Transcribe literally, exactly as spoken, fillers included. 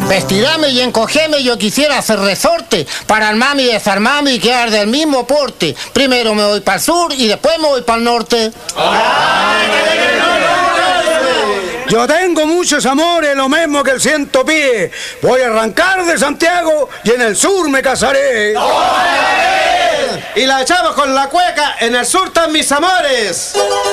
Vestirame y encogeme, yo quisiera hacer resorte para armarme y desarmarme y quedar del mismo porte. Primero me voy para el sur y después me voy para el norte. Yo tengo muchos amores, lo mismo que el ciento pies. Voy a arrancar de Santiago y en el sur me casaré. Y la echamos con la cueca, en el sur están mis amores.